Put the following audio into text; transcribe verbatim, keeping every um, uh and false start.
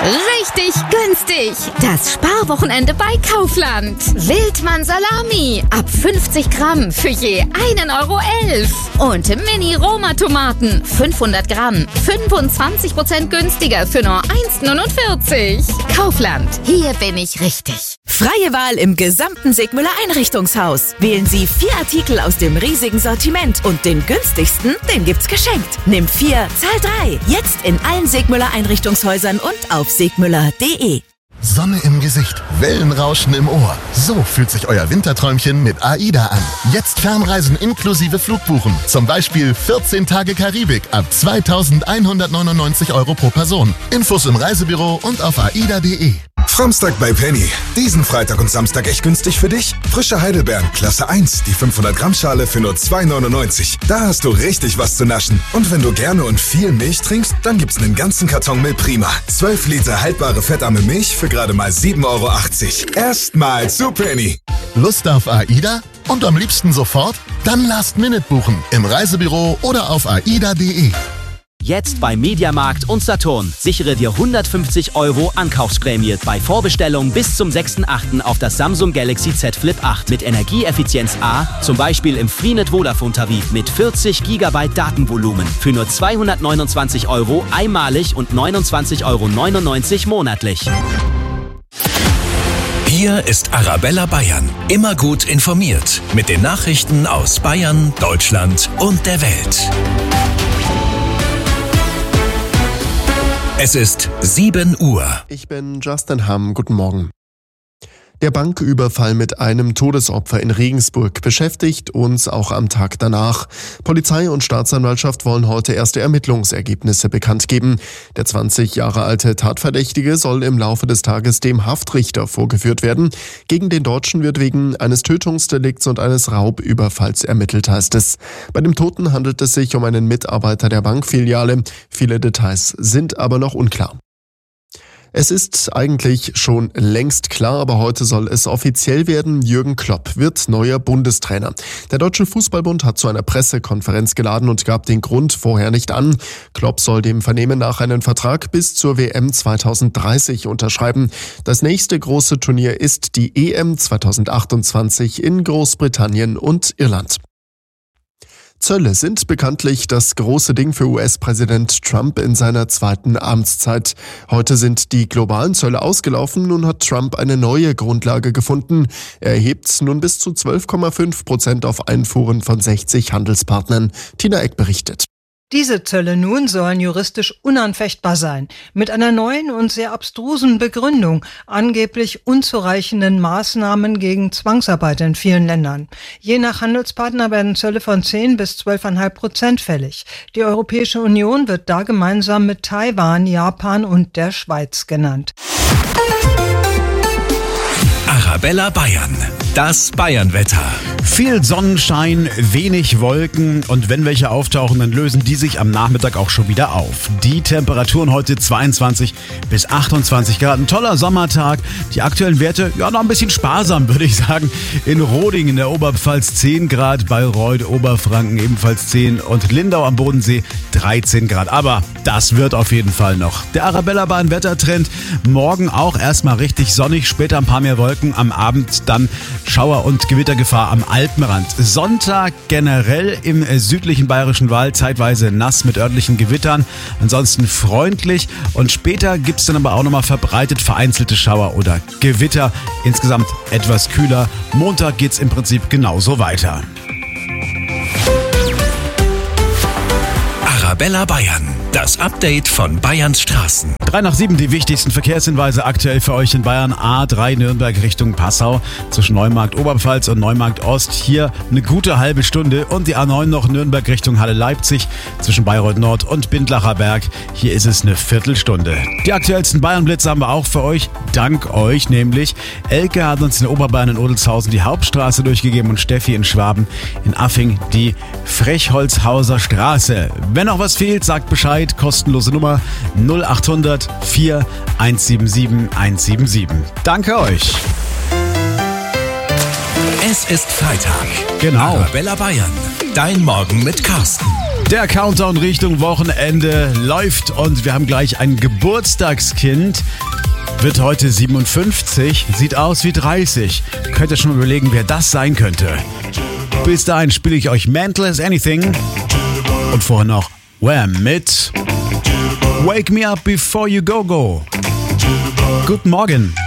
Richtig günstig. Das Sparwochenende bei Kaufland. Wildmann Salami ab fünfzig Gramm für je einen Euro elf. Und Mini-Roma-Tomaten fünfhundert Gramm, fünfundzwanzig Prozent günstiger für nur eins neunundvierzig. Kaufland, hier bin ich richtig. Freie Wahl im gesamten Segmüller Einrichtungshaus. Wählen Sie vier Artikel aus dem riesigen Sortiment und den günstigsten, den gibt's geschenkt. Nimm vier, zahl drei. Jetzt in allen Segmüller Einrichtungshäusern und auf segmüller punkt de. Sonne im Gesicht, Wellenrauschen im Ohr. So fühlt sich euer Winterträumchen mit AIDA an. Jetzt Fernreisen inklusive Flugbuchen. Zum Beispiel vierzehn Tage Karibik ab zweitausendeinhundertneunundneunzig Euro pro Person. Infos im Reisebüro und auf aida punkt de. Framstag bei Penny. Diesen Freitag und Samstag echt günstig für dich? Frische Heidelbeeren, Klasse eins, die fünfhundert Gramm Schale für nur zwei neunundneunzig. Da hast du richtig was zu naschen. Und wenn du gerne und viel Milch trinkst, dann gibt's einen ganzen Karton Milch Prima. zwölf Liter haltbare fettarme Milch für gerade mal sieben Euro achtzig. Erstmal zu Penny. Lust auf AIDA? Und am liebsten sofort? Dann Last Minute buchen. Im Reisebüro oder auf aida punkt de. Jetzt bei Mediamarkt und Saturn. Sichere dir hundertfünfzig Euro Ankaufsprämie bei Vorbestellung bis zum sechsten achten auf das Samsung Galaxy Z Flip acht mit Energieeffizienz A, zum Beispiel im Freenet Vodafone-Tarif mit vierzig Gigabyte Datenvolumen für nur zweihundertneunundzwanzig Euro einmalig und neunundzwanzig Euro neunundneunzig monatlich. Hier ist Arabella Bayern. Immer gut informiert mit den Nachrichten aus Bayern, Deutschland und der Welt. Es ist sieben Uhr. Ich bin Justin Hamm. Guten Morgen. Der Banküberfall mit einem Todesopfer in Regensburg beschäftigt uns auch am Tag danach. Polizei und Staatsanwaltschaft wollen heute erste Ermittlungsergebnisse bekannt geben. Der zwanzig Jahre alte Tatverdächtige soll im Laufe des Tages dem Haftrichter vorgeführt werden. Gegen den Deutschen wird wegen eines Tötungsdelikts und eines Raubüberfalls ermittelt, heißt es. Bei dem Toten handelt es sich um einen Mitarbeiter der Bankfiliale. Viele Details sind aber noch unklar. Es ist eigentlich schon längst klar, aber heute soll es offiziell werden. Jürgen Klopp wird neuer Bundestrainer. Der Deutsche Fußballbund hat zu einer Pressekonferenz geladen und gab den Grund vorher nicht an. Klopp soll dem Vernehmen nach einen Vertrag bis zur W M zweitausenddreißig unterschreiben. Das nächste große Turnier ist die E M zweitausendachtundzwanzig in Großbritannien und Irland. Zölle sind bekanntlich das große Ding für U S-Präsident Trump in seiner zweiten Amtszeit. Heute sind die globalen Zölle ausgelaufen, nun hat Trump eine neue Grundlage gefunden. Er erhebt nun bis zu zwölf Komma fünf Prozent auf Einfuhren von sechzig Handelspartnern. Tina Eck berichtet. Diese Zölle nun sollen juristisch unanfechtbar sein, mit einer neuen und sehr abstrusen Begründung, angeblich unzureichenden Maßnahmen gegen Zwangsarbeit in vielen Ländern. Je nach Handelspartner werden Zölle von zehn bis zwölf Komma fünf Prozent fällig. Die Europäische Union wird da gemeinsam mit Taiwan, Japan und der Schweiz genannt. Arabella Bayern. Das Bayernwetter. Viel Sonnenschein, wenig Wolken und wenn welche auftauchen, dann lösen die sich am Nachmittag auch schon wieder auf. Die Temperaturen heute zweiundzwanzig bis achtundzwanzig Grad. Ein toller Sommertag. Die aktuellen Werte, ja, noch ein bisschen sparsam, würde ich sagen. In Roding in der Oberpfalz zehn Grad, Bayreuth, Oberfranken ebenfalls zehn und Lindau am Bodensee dreizehn Grad. Aber das wird auf jeden Fall noch. Der Arabella Bayern Wettertrend. Morgen auch erstmal richtig sonnig, später ein paar mehr Wolken. Am Abend dann Schauer- und Gewittergefahr am Alpenrand. Sonntag generell im südlichen Bayerischen Wald zeitweise nass mit örtlichen Gewittern. Ansonsten freundlich und später gibt es dann aber auch nochmal verbreitet vereinzelte Schauer oder Gewitter. Insgesamt etwas kühler. Montag geht's im Prinzip genauso weiter. Arabella Bayern. Das Update von Bayerns Straßen. drei nach sieben, die wichtigsten Verkehrshinweise aktuell für euch in Bayern. A drei Nürnberg Richtung Passau zwischen Neumarkt Oberpfalz und Neumarkt Ost. Hier eine gute halbe Stunde. Und die A neun noch Nürnberg Richtung Halle Leipzig zwischen Bayreuth Nord und Bindlacher Berg. Hier ist es eine Viertelstunde. Die aktuellsten Bayernblitze haben wir auch für euch. Dank euch nämlich. Elke hat uns in Oberbayern in Odelshausen die Hauptstraße durchgegeben und Steffi in Schwaben in Affing die Frechholzhauser Straße. Wenn noch was fehlt, sagt Bescheid. Kostenlose Nummer null acht hundert vier eins sieben sieben eins sieben sieben. Danke euch. Es ist Freitag. Genau. Arabella Bayern. Dein Morgen mit Carsten. Der Countdown Richtung Wochenende läuft und wir haben gleich ein Geburtstagskind. Wird heute siebenundfünfzig, sieht aus wie dreißig. Könnt ihr schon mal überlegen, wer das sein könnte. Bis dahin spiele ich euch Mental as Anything und vorher noch Wham mit Wake Me Up Before You Go Go. Guten Morgen.